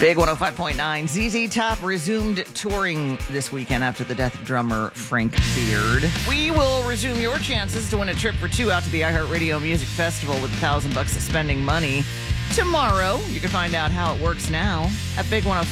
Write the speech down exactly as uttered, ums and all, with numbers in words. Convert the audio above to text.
Big one oh five point nine. Z Z Top resumed touring this weekend after the death of drummer Frank Beard. We will resume your chances to win a trip for two out to the iHeartRadio Music Festival with a thousand bucks of spending money tomorrow. You can find out how it works now at big one oh five.